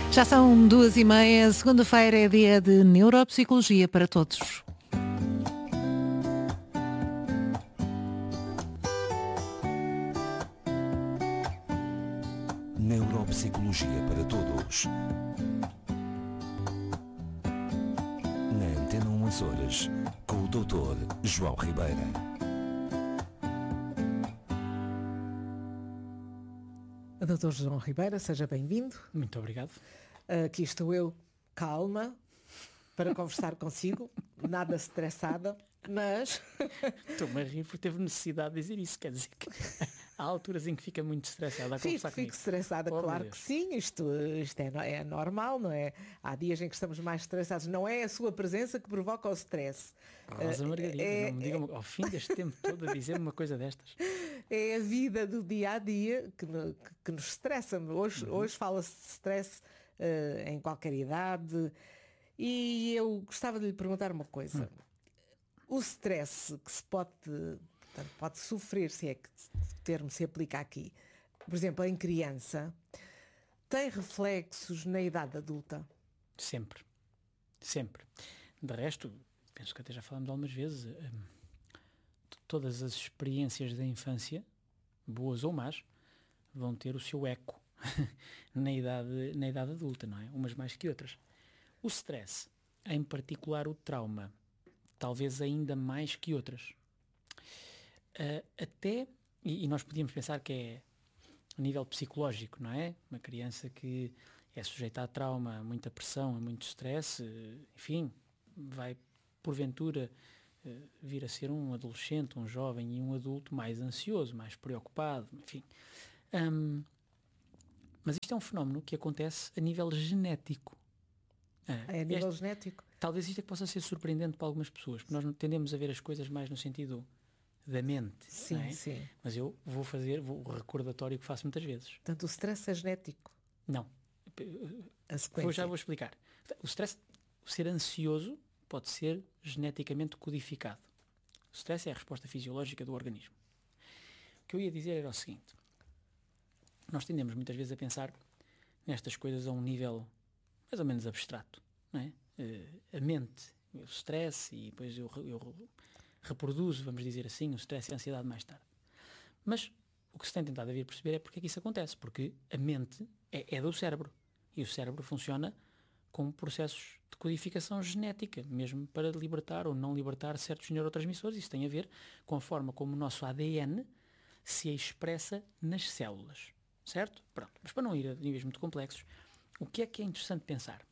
Já são 2h30, segunda-feira é dia de neuropsicologia para todos. Neuropsicologia para todos. Na Antena 1 Açores, com o Dr. João Ribeira. Dr. João Ribeira, seja bem-vindo. Muito obrigado. Aqui estou eu, calma, para conversar consigo, nada estressada, mas... Estou-me a rir porque teve necessidade de dizer isso, quer dizer que há alturas em que fica muito estressada a conversar comigo. Fico estressada, Oh, claro que sim, isto é normal, não é? Há dias em que estamos mais estressados, não é a sua presença que provoca o stress. Rosa Margarida, não me digam ao fim deste tempo todo a dizer-me uma coisa destas. É a vida do dia-a-dia que nos estressa. Hoje fala-se de stress em qualquer idade. E eu gostava de lhe perguntar uma coisa. O stress que se pode sofrer, se é que o termo se aplica aqui, por exemplo, em criança, tem reflexos na idade adulta? Sempre. Sempre. De resto, penso que até já falamos algumas vezes, todas as experiências da infância, boas ou más, vão ter o seu eco na idade adulta, não é? Umas mais que outras. O stress, em particular o trauma, talvez ainda mais que outras. E nós podíamos pensar que é a nível psicológico, não é? Uma criança que é sujeita a trauma, a muita pressão, a muito stress, enfim, vai porventura vir a ser um adolescente, um jovem e um adulto mais ansioso, mais preocupado, enfim. Mas isto é um fenómeno que acontece a nível genético. É a nível genético? Talvez isto é que possa ser surpreendente para algumas pessoas, porque nós tendemos a ver as coisas mais no sentido da mente. Sim, não é? sim. Mas eu vou fazer o recordatório que faço muitas vezes. Portanto, o stress é genético? Não. A sequência. Já vou explicar. O stress, o ser ansioso, pode ser geneticamente codificado. O stress é a resposta fisiológica do organismo. O que eu ia dizer era o seguinte. Nós tendemos muitas vezes a pensar nestas coisas a um nível mais ou menos abstrato, não é? A mente, o stress, e depois eu reproduzo, vamos dizer assim, o stress e a ansiedade mais tarde. Mas o que se tem tentado a vir perceber é porque é que isso acontece, porque a mente é do cérebro, e o cérebro funciona com processos de codificação genética, mesmo para libertar ou não libertar certos neurotransmissores. Isso tem a ver com a forma como o nosso ADN se expressa nas células, certo? Pronto, mas para não ir a níveis muito complexos, o que é interessante pensar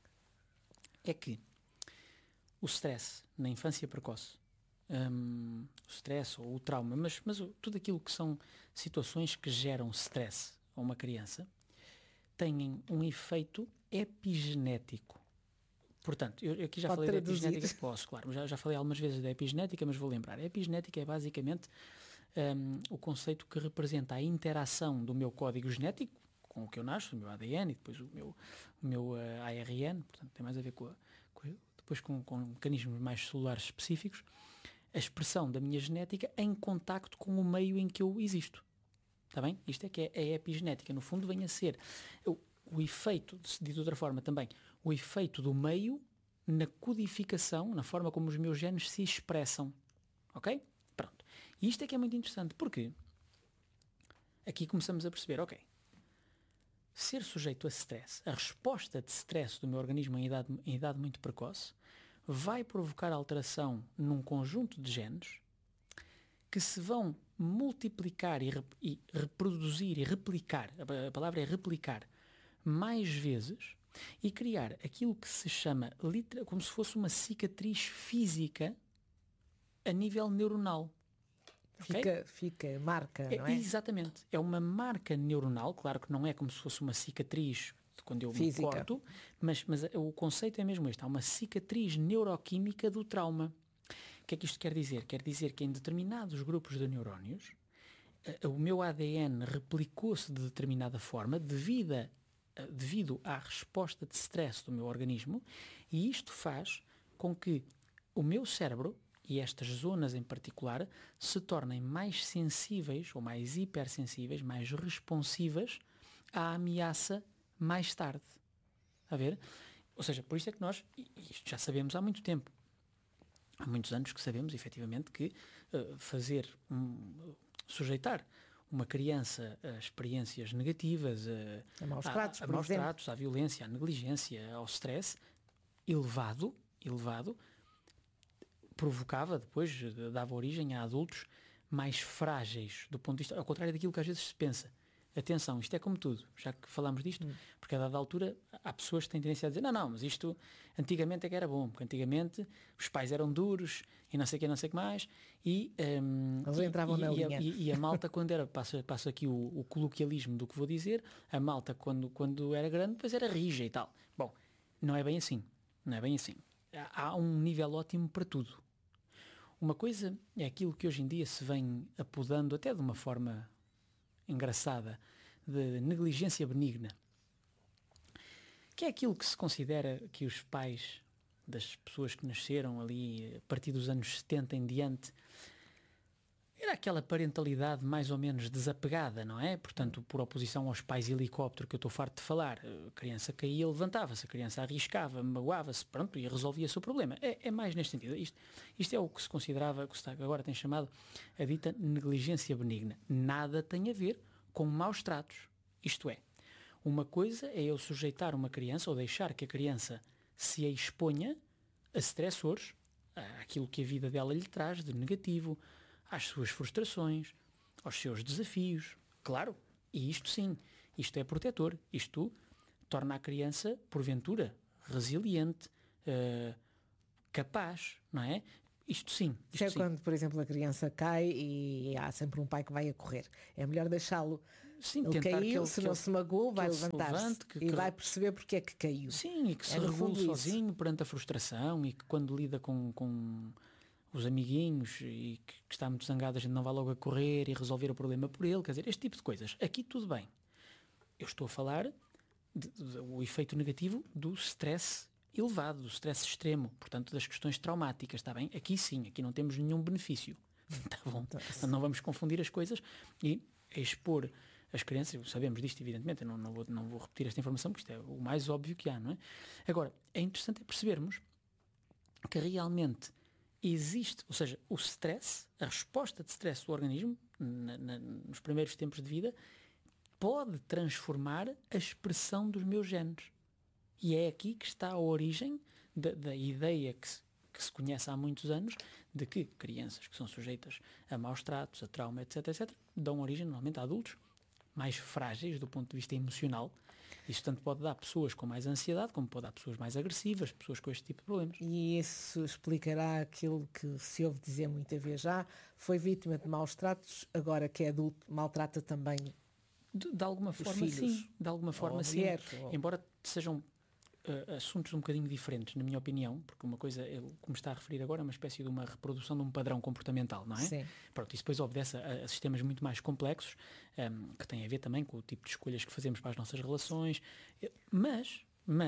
é que o stress na infância precoce, o stress ou o trauma, mas tudo aquilo que são situações que geram stress a uma criança, têm um efeito epigenético. Portanto, eu aqui já Pode falei traduzir. da epigenética, posso, claro, já falei algumas vezes da epigenética, mas vou lembrar. A epigenética é basicamente o conceito que representa a interação do meu código genético, com o que eu nasço, o meu ADN e depois o meu ARN, portanto tem mais a ver depois com mecanismos mais celulares específicos, a expressão da minha genética em contacto com o meio em que eu existo. Está bem? Isto é que é a epigenética. No fundo vem a ser o efeito, de outra forma também, o efeito do meio na codificação, na forma como os meus genes se expressam. Ok? Pronto. E isto é que é muito interessante, porque aqui começamos a perceber, ok, ser sujeito a stress, a resposta de stress do meu organismo em idade muito precoce, vai provocar alteração num conjunto de genes que se vão multiplicar e reproduzir e replicar, a palavra é replicar, mais vezes e criar aquilo que se chama como se fosse uma cicatriz física a nível neuronal. Fica marca, não é? Exatamente. É uma marca neuronal, claro que não é como se fosse uma cicatriz de quando eu Física. me corto, mas o conceito é mesmo este. Há uma cicatriz neuroquímica do trauma. O que é que isto quer dizer? Quer dizer que em determinados grupos de neurónios o meu ADN replicou-se de determinada forma devido à resposta de stress do meu organismo, e isto faz com que o meu cérebro e estas zonas em particular se tornem mais sensíveis ou mais hipersensíveis, mais responsivas à ameaça mais tarde. a ver? Ou seja, por isso é que nós, e isto já sabemos há muito tempo, há muitos anos que sabemos, efetivamente, que sujeitar uma criança a experiências negativas, A maus tratos, por maus exemplo. tratos, à violência, à negligência, ao stress elevado, provocava depois, dava origem a adultos mais frágeis do ponto de vista, ao contrário daquilo que às vezes se pensa. Atenção, isto é como tudo, já que falámos disto, porque a dada altura há pessoas que têm tendência a dizer não, mas isto antigamente é que era bom, porque antigamente os pais eram duros e não sei o que mais, e Eles entravam na linha. E a malta quando era, passo aqui o coloquialismo do que vou dizer, a malta quando era grande, depois era rija e tal. Bom, não é bem assim, há um nível ótimo para tudo. Uma coisa é aquilo que hoje em dia se vem apodando até de uma forma engraçada, de negligência benigna, que é aquilo que se considera que os pais das pessoas que nasceram ali a partir dos anos 70 em diante, era aquela parentalidade mais ou menos desapegada, não é? Portanto, por oposição aos pais helicóptero que eu estou farto de falar, a criança caía, levantava-se, a criança arriscava, magoava-se, pronto, e resolvia-se o problema. É mais neste sentido. Isto é o que se considerava, que agora tem chamado a dita negligência benigna. Nada tem a ver com maus tratos. Isto é, uma coisa é eu sujeitar uma criança ou deixar que a criança se exponha a stressores, àquilo que a vida dela lhe traz de negativo, às suas frustrações, aos seus desafios. Claro, e isto sim, isto é protetor, isto torna a criança, porventura, resiliente, capaz, não é? Isto sim. Isto é quando, por exemplo, a criança cai e há sempre um pai que vai a correr. É melhor deixá-lo. Sim, ele caiu, se não se magoou, vai levantar-se e vai perceber porque é que caiu. Sim, e que se regule sozinho perante a frustração e que quando lida com os amiguinhos e que está muito zangado, a gente não vai logo a correr e resolver o problema por ele, quer dizer, este tipo de coisas. Aqui tudo bem. Eu estou a falar do efeito negativo do stress elevado, do stress extremo, portanto das questões traumáticas, está bem? Aqui sim, aqui não temos nenhum benefício, está bom? Então, não vamos confundir as coisas e expor as crianças, sabemos disto evidentemente, eu não vou repetir esta informação porque isto é o mais óbvio que há, não é? Agora, é interessante percebermos que realmente existe, ou seja, o stress, a resposta de stress do organismo nos primeiros tempos de vida pode transformar a expressão dos meus genes. E é aqui que está a origem da ideia que se conhece há muitos anos de que crianças que são sujeitas a maus tratos, a trauma, etc., dão origem normalmente a adultos mais frágeis do ponto de vista emocional. Isto tanto pode dar pessoas com mais ansiedade, como pode dar pessoas mais agressivas, pessoas com este tipo de problemas. E isso explicará aquilo que se ouve dizer muita vez já, foi vítima de maus tratos, agora que é adulto, maltrata também de alguma forma, filhos, sim. De alguma forma, sim. Mulher, Embora sejam assuntos um bocadinho diferentes, na minha opinião, porque uma coisa, como está a referir agora, é uma espécie de uma reprodução de um padrão comportamental, não é? Sim. Pronto, isso depois obedece a sistemas muito mais complexos, que têm a ver também com o tipo de escolhas que fazemos para as nossas relações, mas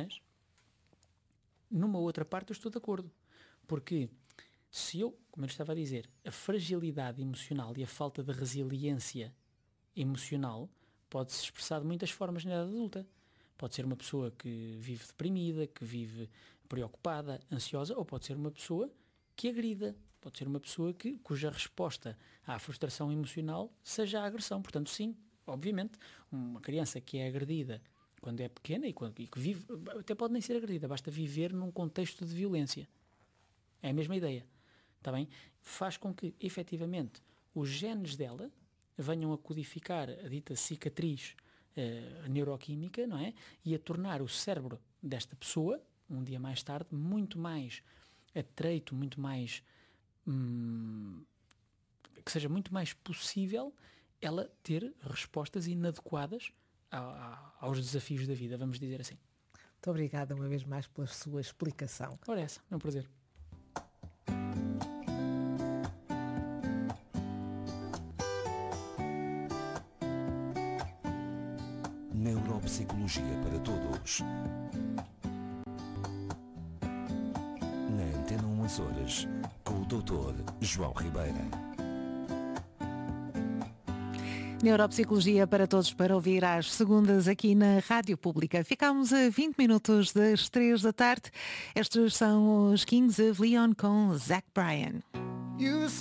numa outra parte eu estou de acordo, porque se eu, como eu estava a dizer, a fragilidade emocional e a falta de resiliência emocional pode-se expressar de muitas formas na idade adulta. Pode ser uma pessoa que vive deprimida, que vive preocupada, ansiosa, ou pode ser uma pessoa que agrida, pode ser uma pessoa cuja resposta à frustração emocional seja a agressão. Portanto, sim, obviamente, uma criança que é agredida quando é pequena e que vive, até pode nem ser agredida, basta viver num contexto de violência. É a mesma ideia, está bem? Faz com que, efetivamente, os genes dela venham a codificar a dita cicatriz neuroquímica, não é? E a tornar o cérebro desta pessoa, um dia mais tarde, muito mais atreito, muito mais que seja muito mais possível ela ter respostas inadequadas aos desafios da vida, vamos dizer assim. Muito obrigada uma vez mais pela sua explicação. Ora essa, é um prazer. Neuropsicologia para todos. Na Antena 1 Açores, com o Dr. João Ribeira. Neuropsicologia para todos, para ouvir às segundas aqui na Rádio Pública. Ficámos a 20 minutos das 3 da tarde. Estes são os Kings of Leon com Zach Bryan.